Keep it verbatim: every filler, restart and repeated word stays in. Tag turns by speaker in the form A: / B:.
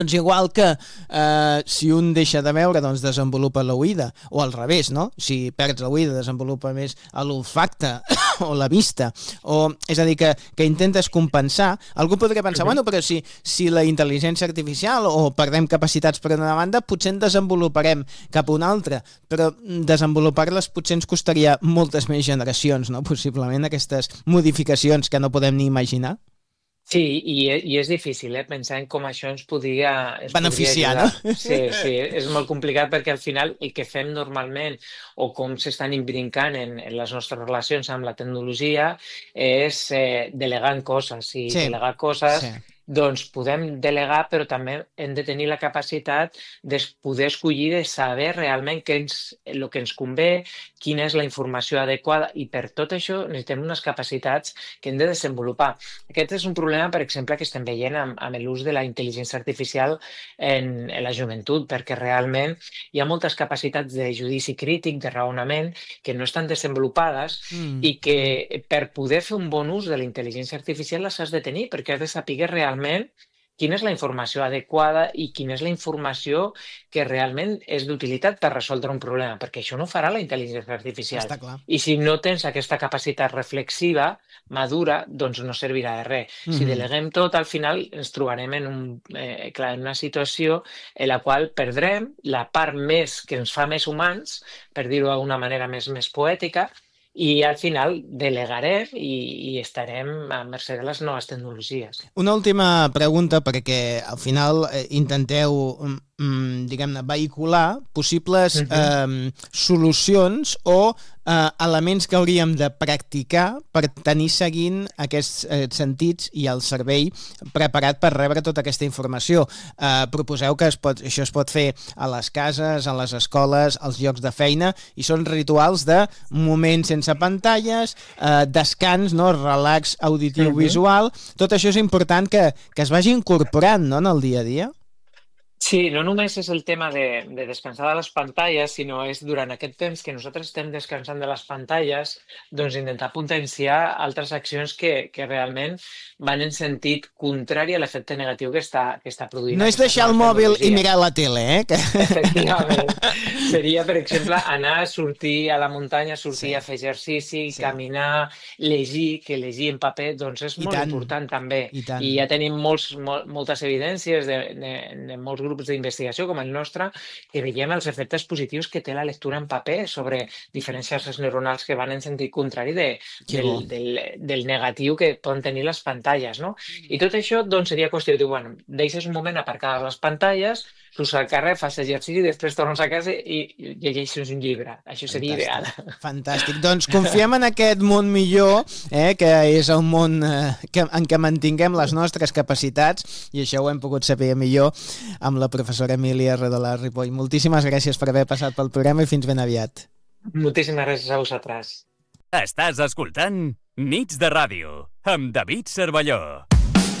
A: Doncs igual que eh, si un deixa de veure, doncs desenvolupa l'oïda, o al revés, no? Si perds l'oïda, desenvolupa més l'olfacte o la vista, o, és a dir, que, que intentes compensar. Algú podria pensar, uh-huh. bueno, però si, si la intel·ligència artificial o perdem capacitats per una banda, potser en desenvoluparem cap a una altra, però desenvolupar-les potser ens costaria moltes més generacions, no? Possiblement aquestes modificacions que no podem ni imaginar.
B: Sí, i, i és difícil, eh? Pensar en com això ens podria, ens
A: beneficiar,
B: podria ajudar.
A: No?
B: Sí, sí, és molt complicat perquè al final el que fem normalment o com s'estan imbrincant en, en les nostres relacions amb la tecnologia és eh, delegar en coses i
A: sí,
B: delegar coses...
A: Sí.
B: Doncs podem delegar, però també hem de tenir la capacitat de poder escollir, de saber realment què ens, el que ens convé, quina és la informació adequada, i per tot això necessitem unes capacitats que hem de desenvolupar. Aquest és un problema, per exemple, que estem veient amb, amb l'ús de la intel·ligència artificial en, en la joventut, perquè realment hi ha moltes capacitats de judici crític, de raonament, que no estan desenvolupades mm. i que per poder fer un bon ús de la intel·ligència artificial les has de tenir, perquè has de saber realment quina és la informació adequada i quina és la informació que realment és d'utilitat per resoldre un problema, perquè això no farà la intel·ligència artificial.
A: Està clar.
B: I si no tens aquesta capacitat reflexiva, madura, doncs no servirà de res. Mm-hmm. Si deleguem tot, al final ens trobarem en, un, eh, clar, en una situació en la qual perdrem la part més que ens fa més humans, per dir-ho d'una manera més, més poètica, i al final delegarem i, i estarem a mercè de les noves tecnologies.
A: Una última pregunta, perquè al final eh, intenteu, mm, diguem-ne, vehicular possibles uh-huh. eh, solucions o eh, elements que hauríem de practicar per tenir seguint aquests eh, sentits i el cervell preparat per rebre tota aquesta informació. Eh, proposeu que es pot, això es pot fer a les cases, a les escoles, als llocs de feina, i són rituals de moments sense pantalles, eh, descans, no? Relax auditiu-visual. Uh-huh. Tot això és important que, que es vagi incorporant, no?, en el dia a dia.
B: Sí, no només és el tema de, de descansar de les pantalles, sinó és durant aquest temps que nosaltres estem descansant de les pantalles, doncs intentar potenciar altres accions que, que realment van en sentit contrari a l'efecte negatiu que està, que està produint.
A: No és deixar el mòbil i mirar la tele, eh? Que...
B: Efectivament. Seria, per exemple, anar a sortir a la muntanya, sortir sí. a fer exercici, sí. caminar, llegir, que llegir en paper doncs és I molt tant. important també. I, I ja tenim molts, mol, moltes evidències de, de, de molts grups grups d'investigació com el nostre, que veiem els efectes positius que té la lectura en paper sobre diferents xarxes neuronals que van en sentit contrari de, del, del, del negatiu que poden tenir les pantalles, no? I tot això doncs, seria qüestió de dir, bueno, deixes un moment aparcades les pantalles, surts al carrer, fas exercici, després tornes a casa i llegeixes un llibre. Això seria
A: Fantàstic.
B: ideal.
A: Fantàstic. Doncs confiem en aquest món millor, eh, que és el món eh, que, en què mantinguem les nostres capacitats, i això ho hem pogut saber millor amb la professora Emília Redolà Ripoll. Moltíssimes gràcies per haver passat pel programa i fins ben aviat.
B: Moltíssimes gràcies a vosaltres.
C: Estàs escoltant Nits de Ràdio amb David Cervelló.